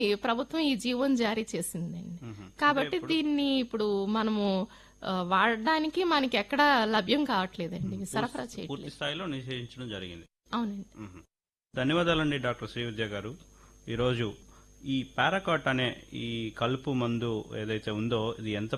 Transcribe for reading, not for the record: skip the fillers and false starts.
ఈ ప్రభుత్వం ఈ జీవోని జారీ చేసిందండి. మ్మ్. అంటే కాబట్టి ఇప్పుడు దీన్ని ఇప్పుడు మనము వాడడానికి మనకి ఎక్కడా లభ్యం కావట్లేదండి, సరఫరా పూర్తి చేయట్లేదు. స్థాయిలో నిషేధించడం జరిగింది. అవునండి. మ్మ్. ధన్యవాదాలండి డాక్టర్ శ్రీవిద్య గారు. ఈరోజు ఈ పారాకాట్ అనే ఈ కలుపు మందు ఏదైతే ఉందో ఇది ఎంత